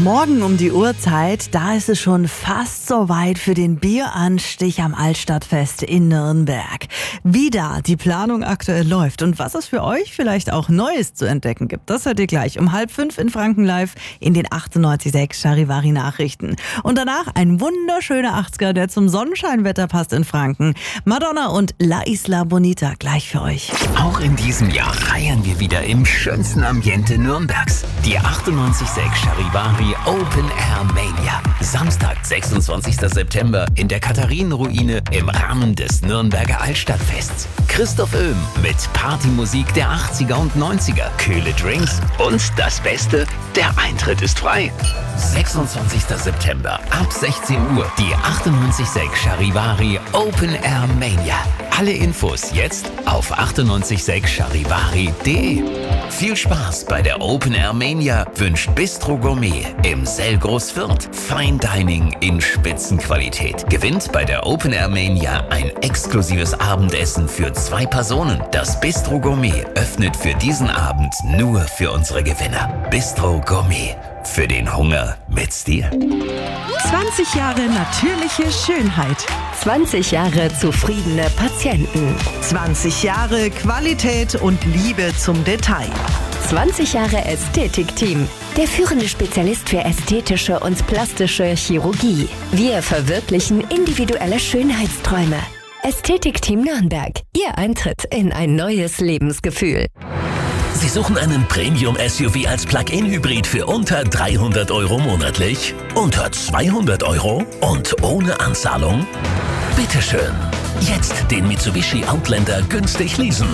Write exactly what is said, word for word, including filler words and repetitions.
Morgen um die Uhrzeit, da ist es schon fast soweit für den Bieranstich am Altstadtfest in Nürnberg. Wie da die Planung aktuell läuft und was es für euch vielleicht auch Neues zu entdecken gibt, das hört ihr gleich um halb fünf in Franken live in den achtundneunzig Komma sechs Charivari Nachrichten. Und danach ein wunderschöner achtziger, der zum Sonnenscheinwetter passt in Franken. Madonna und La Isla Bonita gleich für euch. Auch in diesem Jahr feiern wir wieder im schönsten Ambiente Nürnbergs. Die achtundneunzig Komma sechs Charivari Open Air Mania. Samstag, sechsundzwanzigster September in der Katharinenruine im Rahmen des Nürnberger Altstadtfests. Christoph Öhm mit Partymusik der achtziger und neunziger, kühle Drinks und das Beste, der Eintritt ist frei. sechsundzwanzigster September ab sechzehn Uhr die achtundneunzig Komma sechs Charivari Open Air Mania. Alle Infos jetzt auf achtundneunzig Komma sechs charivari punkt de. Viel Spaß bei der Open Air Mania wünscht Bistro Gourmet im Selgros Fürth. Fine Dining in Spitzenqualität. Gewinnt bei der Open Air Mania ein exklusives Abendessen für zwei Personen. Das Bistro Gourmet öffnet für diesen Abend nur für unsere Gewinner. Bistro Gourmet. Für den Hunger mit Stil. zwanzig Jahre natürliche Schönheit. zwanzig Jahre zufriedene Patienten. zwanzig Jahre Qualität und Liebe zum Detail. zwanzig Jahre Ästhetikteam. Der führende Spezialist für ästhetische und plastische Chirurgie. Wir verwirklichen individuelle Schönheitsträume. Ästhetikteam Nürnberg. Ihr Eintritt in ein neues Lebensgefühl. Sie suchen einen Premium-S U V als Plug-in-Hybrid für unter dreihundert Euro monatlich? Unter zweihundert Euro? Und ohne Anzahlung? Bitteschön. Jetzt den Mitsubishi Outlander günstig leasen.